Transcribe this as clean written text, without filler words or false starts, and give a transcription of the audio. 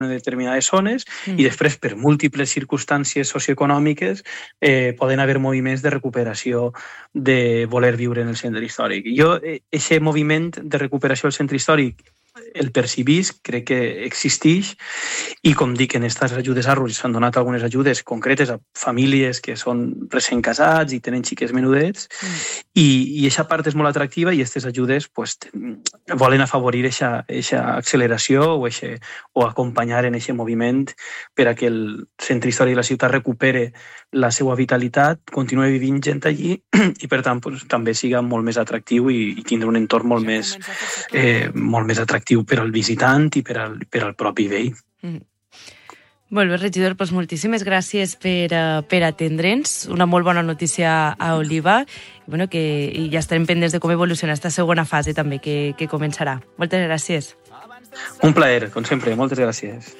determinades zones i després, per múltiples circumstàncies socioeconòmiques, poden haver moviments de recuperació de voler viure en el centre històric. Jo, aquest moviment de recuperació del centre històric el percibís, crec que existeix, i com dic, en aquestes ajudes ARRUS s'han donat algunes ajudes concretes a famílies que són recent casats i tenen xiques menudets, i aquesta part és molt atractiva, i aquestes ajudes volen afavorir aquesta acceleració o acompanyar en aquest moviment per a que el centre històric de la ciutat recupere la seva vitalitat, continue vivint gent allí i, per tant, també siga molt més atractiu i tindre un entorn molt més atractiu per al visitant i per al propi vell. Molt bé, regidor, doncs moltíssimes gràcies per atendre'ns. Una molt bona notícia a Oliva. I ja estarem pendents de com evoluciona aquesta segona fase també que començarà. Moltes gràcies. Un plaer, com sempre. Moltes gràcies.